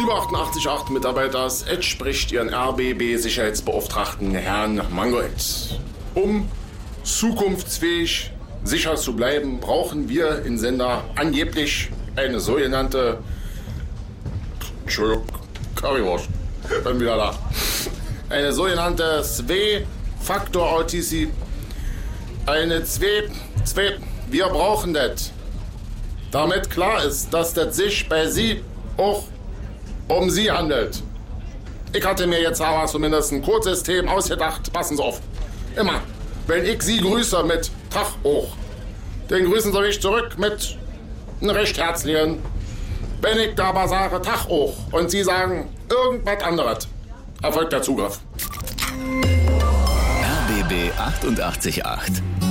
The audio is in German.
Liebe 88.8 Mitarbeiter, Ed spricht Ihren RBB-Sicherheitsbeauftragten Herrn Mangold. Um zukunftsfähig sicher zu bleiben, brauchen wir in Sender angeblich eine sogenannte... Entschuldigung, Currywurst, bin wieder da. Eine sogenannte Zwei-Faktor-Authenticität. Wir brauchen das. Damit klar ist, dass das sich bei Sie auch um Sie handelt. Ich hatte mir jetzt aber zumindest ein Codesystem ausgedacht. Passen Sie auf. Immer, wenn ich Sie grüße mit Tag hoch, dann grüßen Sie mich zurück mit einem recht herzlichen. Wenn ich da aber sage Tag hoch und Sie sagen irgendwas anderes, erfolgt der Zugriff. RBB 88.8.